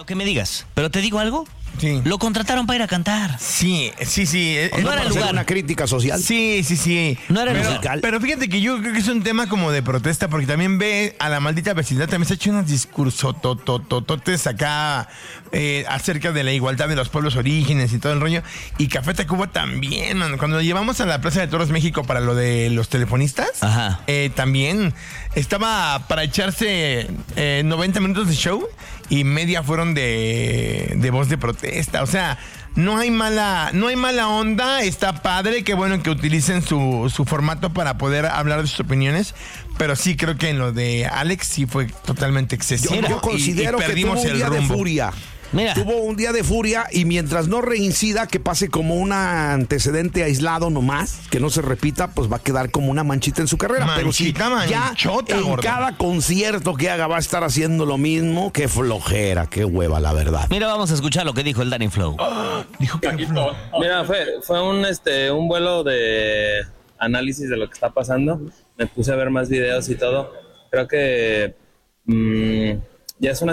que me digas. Pero te digo algo. Sí. Lo contrataron para ir a cantar. Sí. No era el lugar. Una crítica social. Sí. No era musical. Pero fíjate que yo creo que es un tema como de protesta, porque también ve a la maldita vecindad, también se ha hecho unos discursos tototototes acá acerca de la igualdad de los pueblos orígenes y todo el rollo. Y Café Tacuba también, man. Cuando lo llevamos a la Plaza de Toros México para lo de los telefonistas, Ajá. también estaba para echarse 90 minutos de show y media fueron de voz de protesta. O sea, no hay mala onda, está padre, qué bueno que utilicen su formato para poder hablar de sus opiniones, pero sí creo que en lo de Alex sí fue totalmente excesivo. Yo considero y que perdimos tuvo un el día de rumbo. furia. Mira. Tuvo un día de furia y mientras no reincida, que pase como un antecedente aislado nomás, que no se repita, pues va a quedar como una manchita en su carrera. Pero si ya manchota, en gordo. cada concierto que haga va a estar haciendo lo mismo, qué flojera, qué hueva, la verdad. Mira, vamos a escuchar lo que dijo el Danny Flow. Dijo que Mira, fue un vuelo de análisis de lo que está pasando. Me puse a ver más videos y todo. Creo que ya es una